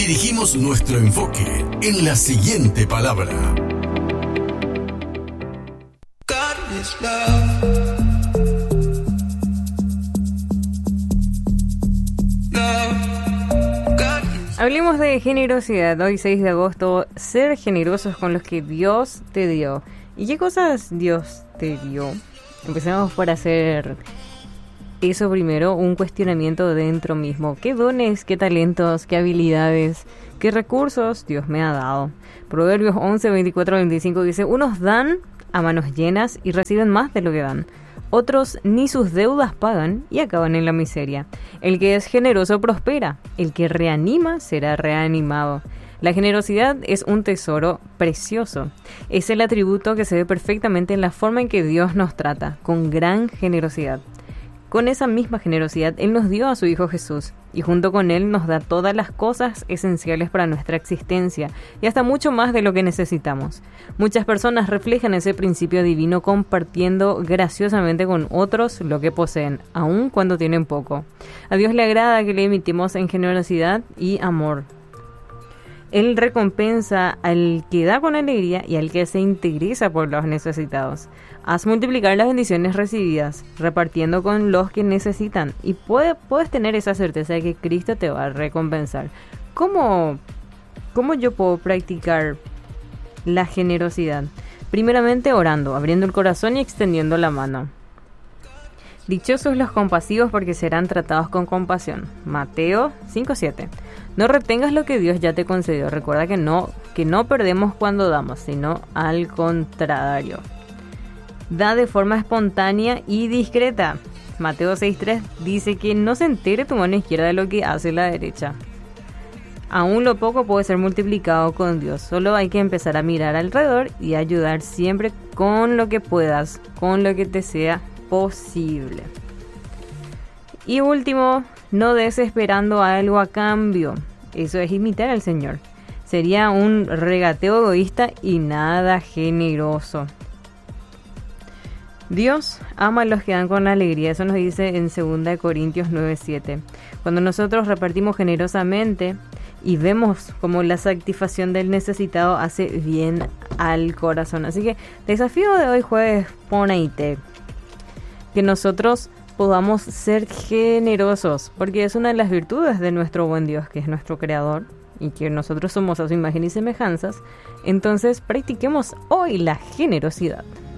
Dirigimos nuestro enfoque en la siguiente palabra. God is love. Hablemos de generosidad. Hoy 6 de agosto, ser generosos con los que Dios te dio. ¿Y qué cosas Dios te dio? Empecemos por hacer eso primero, un cuestionamiento dentro mismo. ¿Qué dones, qué talentos, qué habilidades, qué recursos Dios me ha dado? Proverbios 11, 24, 25 dice: unos dan a manos llenas y reciben más de lo que dan. Otros ni sus deudas pagan y acaban en la miseria. El que es generoso prospera, el que reanima será reanimado. La generosidad es un tesoro precioso. Es el atributo que se ve perfectamente en la forma en que Dios nos trata, con gran generosidad. Con esa misma generosidad, Él nos dio a su Hijo Jesús, y junto con Él nos da todas las cosas esenciales para nuestra existencia, y hasta mucho más de lo que necesitamos. Muchas personas reflejan ese principio divino compartiendo graciosamente con otros lo que poseen, aun cuando tienen poco. A Dios le agrada que le imitemos en generosidad y amor. Él recompensa al que da con alegría y al que se interesa por los necesitados. Haz multiplicar las bendiciones recibidas, repartiendo con los que necesitan. Y puedes tener esa certeza de que Cristo te va a recompensar. ¿Cómo yo puedo practicar la generosidad? Primeramente orando, abriendo el corazón y extendiendo la mano. Dichosos los compasivos porque serán tratados con compasión. Mateo 5:7. No retengas lo que Dios ya te concedió. Recuerda que no perdemos cuando damos, sino al contrario. Da de forma espontánea y discreta. Mateo 6:3 dice que no se entere tu mano izquierda de lo que hace la derecha. Aún lo poco puede ser multiplicado con Dios. Solo hay que empezar a mirar alrededor y ayudar siempre con lo que puedas, con lo que te sea posible. Y último, no des esperando algo a cambio. Eso es imitar al Señor. Sería un regateo egoísta y nada generoso. Dios ama a los que dan con alegría. Eso nos dice en 2 Corintios 9:7. Cuando nosotros repartimos generosamente y vemos como la satisfacción del necesitado hace bien al corazón. Así que desafío de hoy jueves, ponete que nosotros podamos ser generosos, porque es una de las virtudes de nuestro buen Dios, que es nuestro creador, y que nosotros somos a su imagen y semejanzas. Entonces practiquemos hoy la generosidad.